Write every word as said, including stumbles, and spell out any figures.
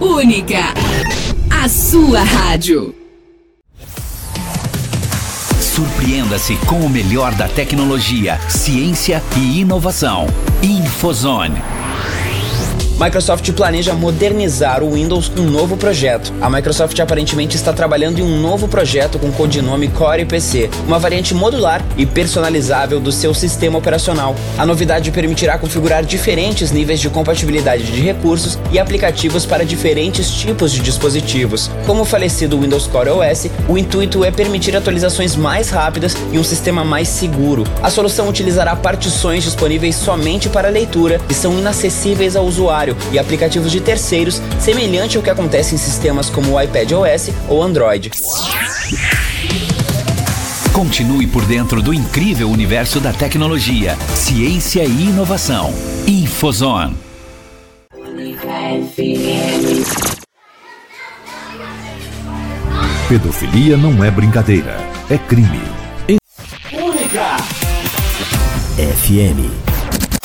Única, a sua rádio. Surpreenda-se com o melhor da tecnologia, ciência e inovação. Infozone. Microsoft planeja modernizar o Windows com um novo projeto. A Microsoft aparentemente está trabalhando em um novo projeto com o codinome Core P C, uma variante modular e personalizável do seu sistema operacional. A novidade permitirá configurar diferentes níveis de compatibilidade de recursos e aplicativos para diferentes tipos de dispositivos. Como o falecido Windows Core O S, o intuito é permitir atualizações mais rápidas e um sistema mais seguro. A solução utilizará partições disponíveis somente para leitura e são inacessíveis ao usuário e aplicativos de terceiros, semelhante ao que acontece em sistemas como o iPadOS ou Android. Continue por dentro do incrível universo da tecnologia, ciência e inovação. Infozone. Pedofilia não é brincadeira, é crime. Única F M